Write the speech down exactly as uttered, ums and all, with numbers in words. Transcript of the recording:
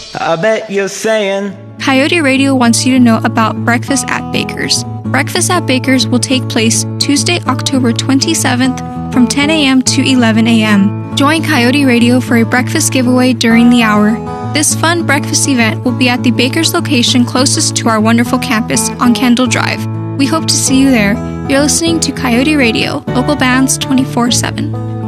I bet you're saying Coyote Radio wants you to know about Breakfast at Baker's. Breakfast at Baker's will take place Tuesday, October twenty-seventh from ten a.m. to eleven a.m. Join Coyote Radio for a breakfast giveaway during the hour. This fun breakfast event will be at the Baker's location closest to our wonderful campus on Kendall Drive. We hope to see you there. You're listening to Coyote Radio, local bands twenty-four seven.